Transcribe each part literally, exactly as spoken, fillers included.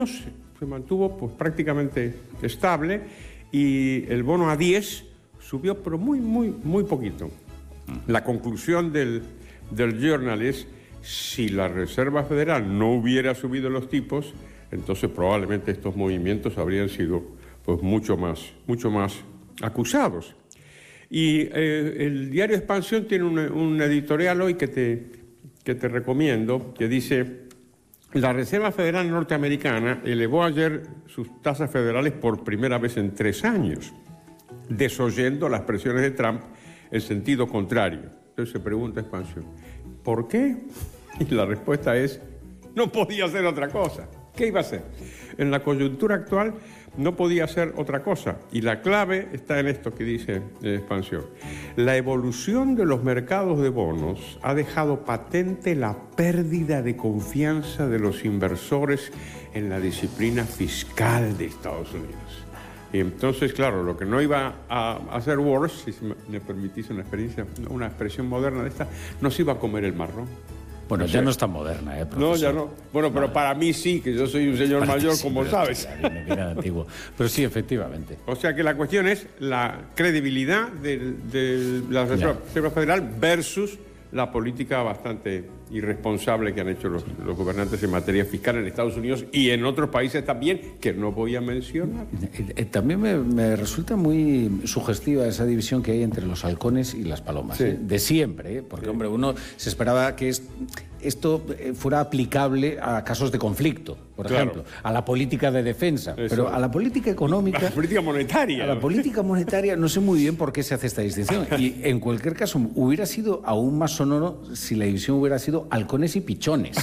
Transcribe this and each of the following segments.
se mantuvo pues prácticamente estable y el bono a diez subió, pero muy, muy, muy poquito. La conclusión del, del Journal es, si la Reserva Federal no hubiera subido los tipos, entonces probablemente estos movimientos habrían sido pues mucho más, mucho más acusados. Y eh, el diario Expansión tiene un, un editorial hoy que te, que te recomiendo, que dice: la Reserva Federal norteamericana elevó ayer sus tasas federales por primera vez en tres años, desoyendo las presiones de Trump en sentido contrario. Entonces se pregunta Expansión, ¿por qué? Y la respuesta es, no podía hacer otra cosa. ¿Qué iba a hacer? En la coyuntura actual no podía hacer otra cosa. Y la clave está en esto que dice Expansión. La evolución de los mercados de bonos ha dejado patente la pérdida de confianza de los inversores en la disciplina fiscal de Estados Unidos. Y entonces, claro, lo que no iba a hacer Wars, si me permitís una experiencia, una expresión moderna de esta, no se iba a comer el marrón. Bueno, ya no es tan moderna, ¿eh, profesor? No, ya no. Bueno, pero para mí sí, que yo soy un señor para mayor, sí, como sabes. Ya viene, viene antiguo. Pero sí, efectivamente. O sea que la cuestión es la credibilidad de, de la Reserva Federal versus la política bastante irresponsable que han hecho los, los gobernantes en materia fiscal en Estados Unidos y en otros países también, que no voy a mencionar. También me, me resulta muy sugestiva esa división que hay entre los halcones y las palomas, sí. ¿eh? De siempre, ¿eh? Porque, sí. hombre, uno se esperaba que es, esto fuera aplicable a casos de conflicto, por claro. ejemplo, a la política de defensa, Eso. pero a la política económica... A la política monetaria. A la política monetaria no sé muy bien por qué se hace esta distinción. Y, en cualquier caso, hubiera sido aún más sonoro si la división hubiera sido halcones y pichones,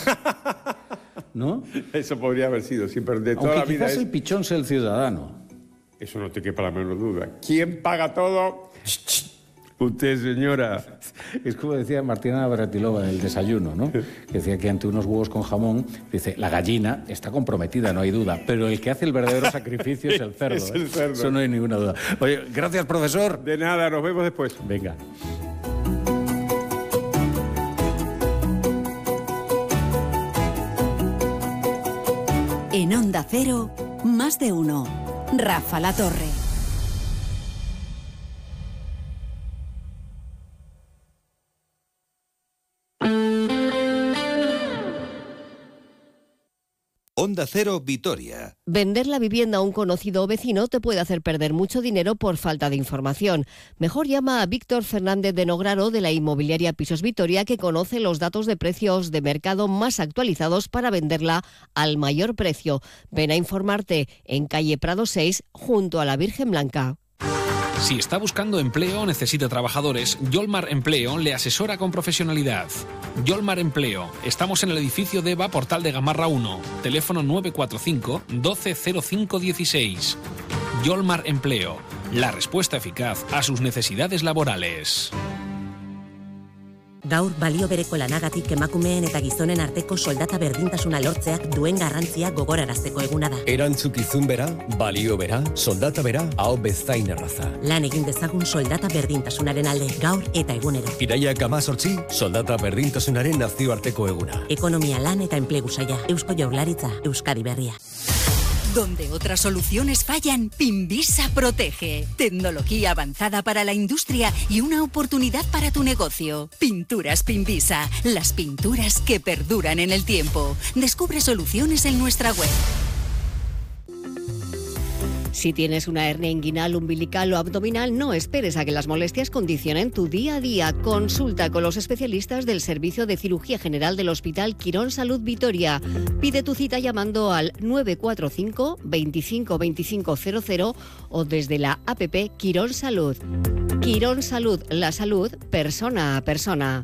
¿no? Eso podría haber sido, sí, pero de toda Aunque la vida quizás es... el pichón sea el ciudadano. Eso no te quepa la menor duda. ¿Quién paga todo? Usted, señora. Es como decía Martina Navratilova en el desayuno, ¿no? Que decía que ante unos huevos con jamón, dice, la gallina está comprometida, no hay duda, pero el que hace el verdadero sacrificio es el cerdo. Es el ¿eh? cerdo. Eso no hay ninguna duda. Oye, gracias, profesor. De nada, nos vemos después. Venga. En Onda Cero, más de uno. Rafa La Torre. Onda Cero Vitoria. Vender la vivienda a un conocido o vecino te puede hacer perder mucho dinero por falta de información. Mejor llama a Víctor Fernández de Nograro de la inmobiliaria Pisos Vitoria, que conoce los datos de precios de mercado más actualizados para venderla al mayor precio. Ven a informarte en calle Prado seis, junto a la Virgen Blanca. Si está buscando empleo o necesita trabajadores, Yolmar Empleo le asesora con profesionalidad. Yolmar Empleo. Estamos en el edificio de Eva, Portal de Gamarra uno. Teléfono nueve cuatro cinco, doce cero cinco dieciséis. Yolmar Empleo. La respuesta eficaz a sus necesidades laborales. Gaur balio bereko lanagatik emakumeen eta gizonen arteko soldata berdintasuna lortzeak duen garrantzia gogorarazteko eguna da. Erantzukizun bera, balio bera, soldata bera, hau bezain erraza. Lan egin dezagun soldata berdintasunaren alde, gaur eta egunero. Iraiak hamazortzi, soldata berdintasunaren nazioarteko eguna. Ekonomia, lan eta enplegu saila, Eusko Jaurlaritza, Euskadi Berria. Donde otras soluciones fallan, Pinvisa protege. Tecnología avanzada para la industria y una oportunidad para tu negocio. Pinturas Pinvisa, las pinturas que perduran en el tiempo. Descubre soluciones en nuestra web. Si tienes una hernia inguinal, umbilical o abdominal, no esperes a que las molestias condicionen tu día a día. Consulta con los especialistas del Servicio de Cirugía General del Hospital Quirón Salud Vitoria. Pide tu cita llamando al nueve cuatro cinco, veinticinco veinticinco cero cero o desde la app Quirón Salud. Quirón Salud, la salud persona a persona.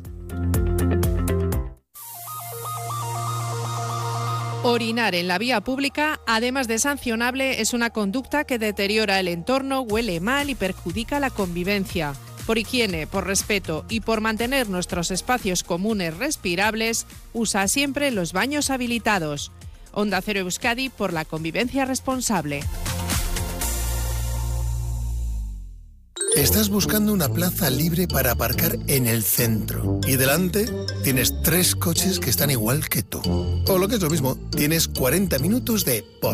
Orinar en la vía pública, además de sancionable, es una conducta que deteriora el entorno, huele mal y perjudica la convivencia. Por higiene, por respeto y por mantener nuestros espacios comunes respirables, usa siempre los baños habilitados. Onda Cero Euskadi por la convivencia responsable. Estás buscando una plaza libre para aparcar en el centro y delante tienes tres coches que están igual que tú. O lo que es lo mismo, tienes cuarenta minutos de por